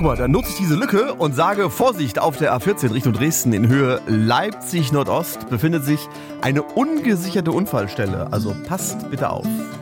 Guck mal, dann nutze ich diese Lücke und sage Vorsicht, auf der A14 Richtung Dresden in Höhe Leipzig Nordost befindet sich eine ungesicherte Unfallstelle. Also passt bitte auf.